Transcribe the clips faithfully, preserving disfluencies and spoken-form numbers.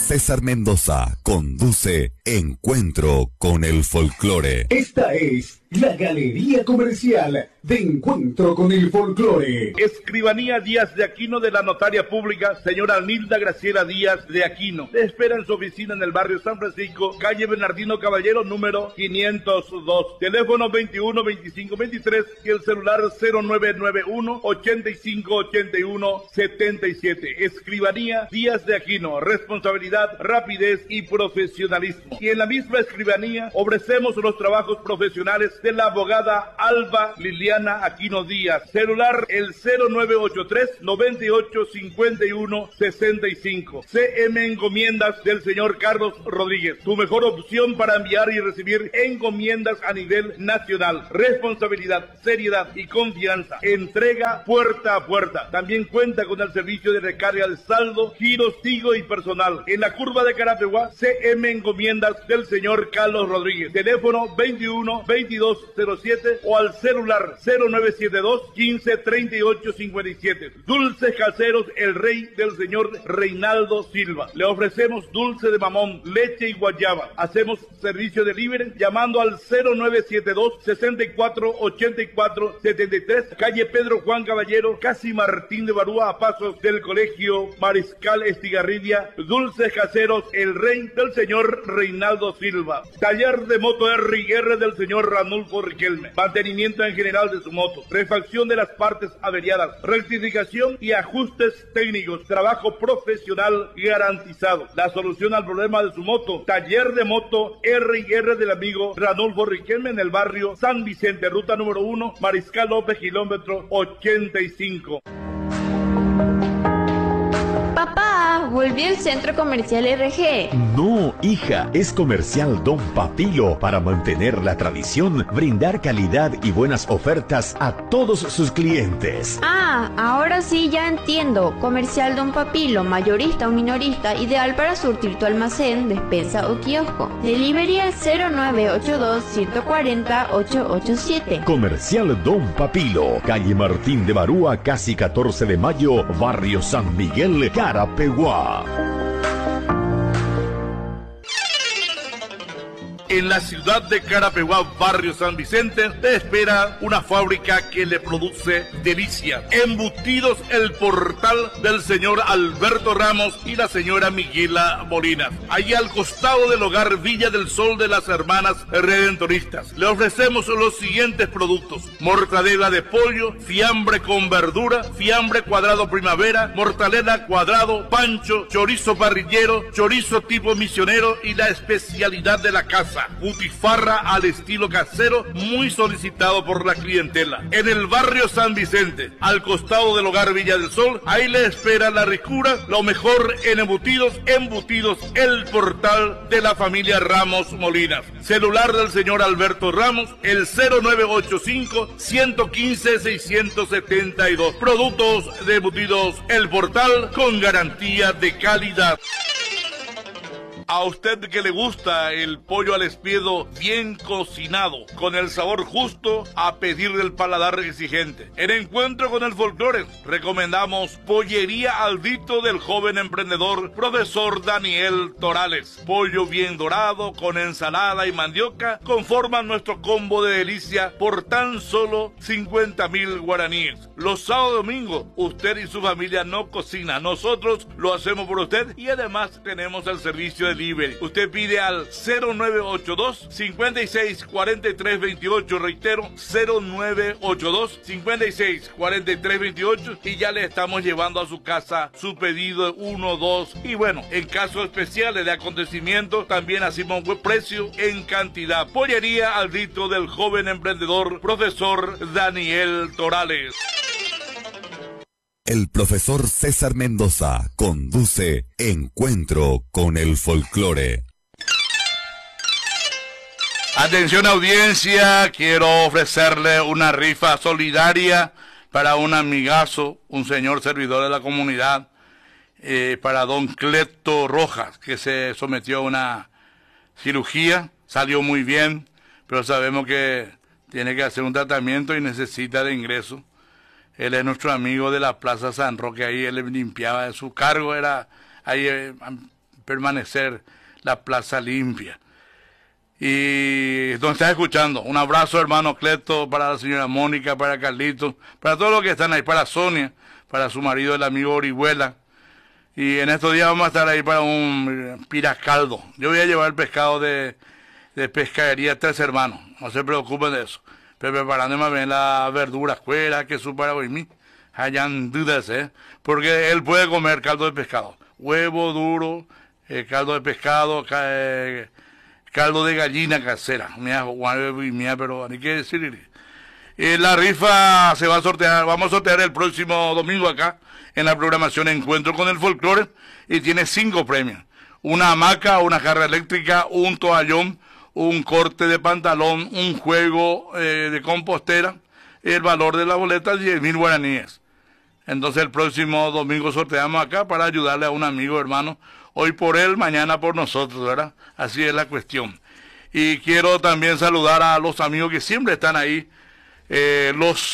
César Mendoza conduce Encuentro con el Folclore. Esta es la Galería Comercial de Encuentro con el Folclore. Escribanía Díaz de Aquino de la Notaria Pública, señora Nilda Graciela Díaz de Aquino. Le espera en su oficina en el barrio San Francisco, calle Bernardino Caballero, número quinientos dos. Teléfono veintiuno, veinticinco, veintitrés y el celular cero nueve nueve uno, ochenta y cinco, ochenta y uno, setenta y siete. Escribanía Díaz de Aquino, responsabilidad, rapidez y profesionalismo. Y en la misma escribanía ofrecemos los trabajos profesionales de la abogada Alba Liliana Aquino Díaz. Celular el cero nueve ocho tres, noventa y ocho, cincuenta y uno, sesenta y cinco. C M Encomiendas del señor Carlos Rodríguez. Tu mejor opción para enviar y recibir encomiendas a nivel nacional. Responsabilidad, seriedad y confianza. Entrega puerta a puerta. También cuenta con el servicio de recarga de saldo, giros, Tigo y personal. En la curva de Carapeguá, C M Encomiendas del señor Carlos Rodríguez. Teléfono veintiuno, veintidós, cero siete o al celular cero nueve siete dos, quince, treinta y ocho, cincuenta y siete. Dulces Caseros, el rey del señor Reinaldo Silva. Le ofrecemos dulce de mamón, leche y guayaba. Hacemos servicio delivery llamando al cero nueve siete dos, sesenta y cuatro, ochenta y cuatro, setenta y tres, calle Pedro Juan Caballero, casi Martín de Barúa, a pasos del Colegio Mariscal Estigarribia. Dulces Caseros, el rey del señor Reinaldo Silva. Taller de moto R y R del señor Ranulfo Riquelme. Mantenimiento en general de su moto. Refacción de las partes averiadas. Rectificación y ajustes técnicos. Trabajo profesional garantizado. La solución al problema de su moto. Taller de moto R y R del amigo Ranulfo Riquelme en el barrio San Vicente, ruta número uno, Mariscal López, kilómetro ochenta y cinco. Papá, volví al centro comercial R G. No, hija, es Comercial Don Papilo para mantener la tradición, brindar calidad y buenas ofertas a todos sus clientes. Ah, ahora sí ya entiendo. Comercial Don Papilo, mayorista o minorista, ideal para surtir tu almacén, despensa o kiosco. Delivery al cero nueve ocho dos, ciento cuarenta, ochocientos ochenta y siete. Comercial Don Papilo, calle Martín de Barúa, casi catorce de mayo, barrio San Miguel, Carapeguá. En la ciudad de Carapeguá, barrio San Vicente, te espera una fábrica que le produce delicia. Embutidos El Portal del señor Alberto Ramos y la señora Miguela Molinas. Allí al costado del hogar Villa del Sol de las Hermanas Redentoristas. Le ofrecemos los siguientes productos: mortadela de pollo, fiambre con verdura, fiambre cuadrado primavera, mortadela cuadrado, pancho, chorizo parrillero, chorizo tipo misionero y la especialidad de la casa, butifarra al estilo casero, muy solicitado por la clientela. En el barrio San Vicente, al costado del hogar Villa del Sol, ahí le espera la ricura, lo mejor en embutidos, embutidos El Portal de la familia Ramos Molinas. Celular del señor Alberto Ramos, el cero nueve ocho cinco, ciento quince, seiscientos setenta y dos. Productos de embutidos El Portal con garantía de calidad. A usted que le gusta el pollo al espiedo bien cocinado, con el sabor justo, a pedir del paladar exigente. En Encuentro con el Folclore, recomendamos Pollería Aldito del joven emprendedor profesor Daniel Torales. Pollo bien dorado, con ensalada y mandioca, conforman nuestro combo de delicia por tan solo cincuenta mil guaraníes. Los sábados y domingos, usted y su familia no cocina, nosotros lo hacemos por usted y además tenemos el servicio de delivery. Usted pide al cero nueve ocho dos, cincuenta y seis, cuarenta y tres veintiocho, reitero, cero nueve ocho dos, cincuenta y seis, cuarenta y tres veintiocho, y ya le estamos llevando a su casa su pedido uno, dos, y bueno, en casos especiales de acontecimientos, también hacemos buen precio en cantidad. Pollería Aldito del joven emprendedor profesor Daniel Torales. El profesor César Mendoza conduce Encuentro con el Folclore. Atención audiencia, quiero ofrecerle una rifa solidaria para un amigazo, un señor servidor de la comunidad, eh, para don Cleto Rojas, que se sometió a una cirugía, salió muy bien, pero sabemos que tiene que hacer un tratamiento y necesita de ingreso. Él es nuestro amigo de la Plaza San Roque, ahí él limpiaba, su cargo era ahí eh, permanecer la plaza limpia. Y donde estás escuchando, un abrazo hermano Cleto, para la señora Mónica, para Carlitos, para todos los que están ahí, para Sonia, para su marido el amigo Orihuela. Y en estos días vamos a estar ahí para un piracaldo. Yo voy a llevar el pescado de, de pescadería Tres Hermanos, no se preocupen de eso. Pero preparando más bien la verdura, cuera, que su para hoy, hayan dudas, ¿eh? Porque él puede comer caldo de pescado, huevo duro, eh, caldo de pescado, eh, caldo de gallina casera, mira, mira, pero hay que decir. Eh, la rifa se va a sortear, vamos a sortear el próximo domingo acá, en la programación Encuentro con el Folclore, y tiene cinco premios. Una hamaca, una jarra eléctrica, un toallón, un corte de pantalón, un juego eh, de compostera, el valor de la boleta, diez mil guaraníes. Entonces el próximo domingo sorteamos acá para ayudarle a un amigo, hermano, hoy por él, mañana por nosotros, ¿verdad? Así es la cuestión. Y quiero también saludar a los amigos que siempre están ahí, eh, los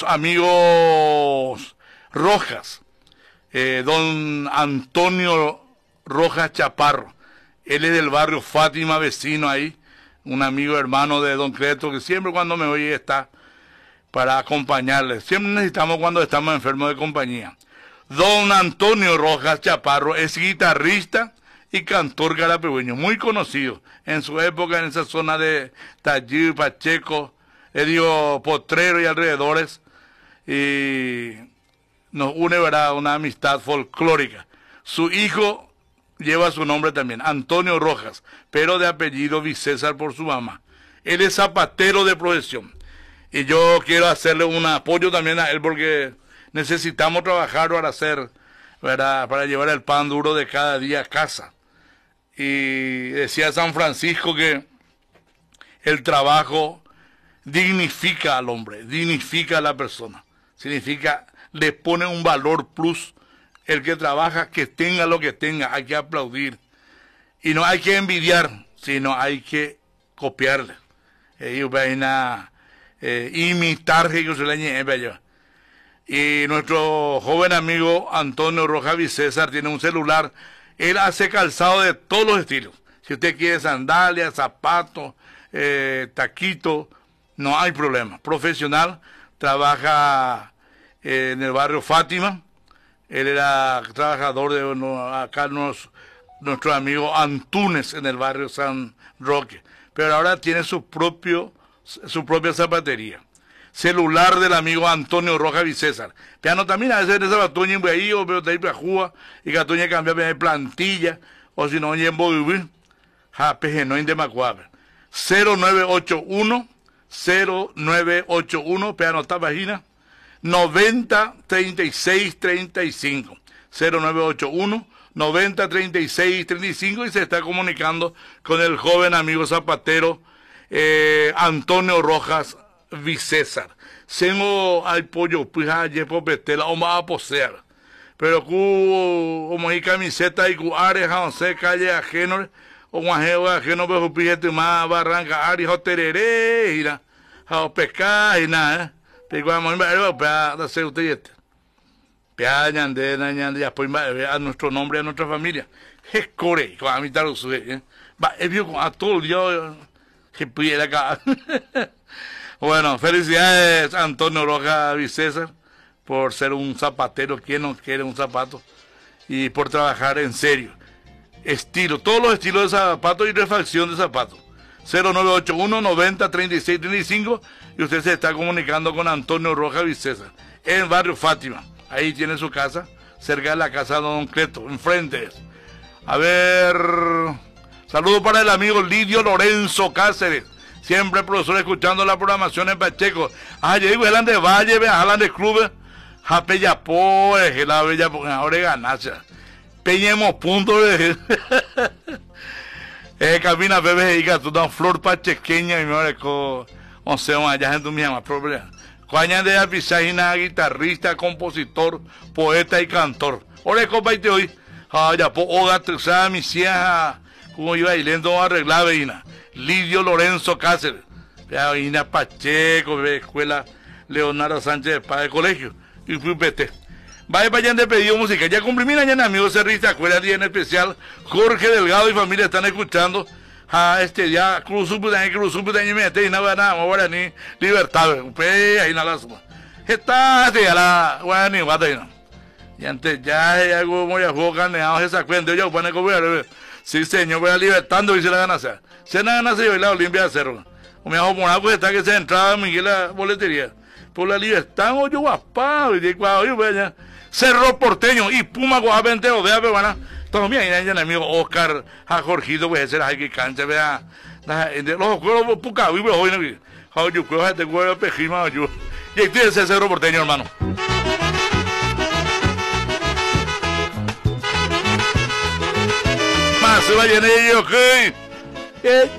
amigos Rojas, eh, don Antonio Rojas Chaparro, él es del barrio Fátima, vecino ahí, un amigo hermano de don Cleto, que siempre cuando me oye está para acompañarle. Siempre necesitamos cuando estamos enfermos de compañía. Don Antonio Rojas Chaparro es guitarrista y cantor garapegüeño, muy conocido en su época en esa zona de Tallí, Pacheco, eh, digo, Potrero y alrededores, y nos une, ¿verdad?, una amistad folclórica. Su hijo lleva su nombre también, Antonio Rojas, pero de apellido Vicésar por su mamá. Él es zapatero de profesión. Y yo quiero hacerle un apoyo también a él porque necesitamos trabajar para hacer, ¿verdad?, para llevar el pan duro de cada día a casa. Y decía San Francisco que el trabajo dignifica al hombre, dignifica a la persona. Significa, le pone un valor plus. El que trabaja, que tenga lo que tenga, hay que aplaudir. Y no hay que envidiar, sino hay que copiarle. Ellos van a eh, imitar que se le lleve. Y nuestro joven amigo Antonio Rojas Vicésar tiene un celular. Él hace calzado de todos los estilos. Si usted quiere sandalias, zapatos, eh, taquitos, no hay problema. Profesional, trabaja eh, en el barrio Fátima. Él era trabajador de no, acá nos, nuestro amigo Antunes en el barrio San Roque. Pero ahora tiene su propio su propia zapatería. Celular del amigo Antonio Rojas Vicésar. Piano también a veces esa batuña en Bahía, pero te hay Júa, y que atuña cambiar de plantilla, o si no, en Bovivir, jape no en Demacuabe. cero nueve ocho uno, cero nueve ocho uno, piano esta página, noventa treinta y seis treinta y cinco. cero nueve ocho uno, noventa treinta y seis treinta y cinco, y se está comunicando con el joven amigo zapatero eh, Antonio Rojas Vicésar. Sengo al pollo pija yepo petela o más a posear. Pero cu como hay camiseta y cu areja once calle ajeno o guajeo ajeno pero pijete más barranca ari hoterere ira a pescar y nada. Pero vamos a para hacer usted este. Pia ñande ñande ya pues a nuestro nombre, a nuestra familia. Es core con a mitad lo sube. Va es vio a todo yo que pudiera acá. Bueno, felicidades Antonio Rojas Vicésar por ser un zapatero, quien no quiere un zapato, y por trabajar en serio. Estilo, todos los estilos de zapatos y refacción de zapatos. cero nueve ocho uno, noventa treinta y seis treinta y cinco, y usted se está comunicando con Antonio Rojas Vicésar, en el barrio Fátima. Ahí tiene su casa, cerca de la casa de Don Cleto, enfrente es. A ver, saludo para el amigo Lidio Lorenzo Cáceres. Siempre profesor escuchando la programación en Pacheco. Ah, yo digo, de Valle, hablan de clubes. Japeyapó, es la bella, porque ahora ganancia. Peñemos puntos. Eh, camina, bebé, y gato, dan flor pachequeña, y me parezco, o sea, allá en tu misma problema. Coaña de Apizagina, guitarrista, compositor, poeta y cantor. Ahora es compa hoy. Ah, ya, po, oga, trizada, mi sieja, como iba bailando, arreglar, veina. Lidio Lorenzo Cáceres, Ina Pacheco, escuela Leonardo Sánchez de Padre Colegio, y fui pete. Vaya para allá de pedido musical. Ya cumplí mil años, amigos cerristas. Acuerdan día en especial. Jorge Delgado y familia están escuchando. Ah, este día, Cruz Suputaña, Cruz Suputaña, me metí, no va nada, ahora ni libertad, pues, ahí nada más. Está, este, a la, bueno, ni guata, no. Y antes ya, ya, como ya juego carneado, esa cuenta, yo, pone como, sí, señor, voy a libertando y se la gana, sea. Se la gana, se yo, y la Olimpia de Cerro. O me hago por algo, está que se entraba a Miguel la boletería. Por la libertad, yo, guapado, y de cuadro, yo, allá. Cerro Porteño y Puma Guapente, o vea, pero bueno. Todavía hay un amigo Oscar, a Jorgito, pues ese era el que cancha, vea. Los juegos puca, vivo hoy, no. Yo creo que te juego pejima, yo. Y aquí es ese Cerro Porteño, hermano. Más se va a llenar, ok.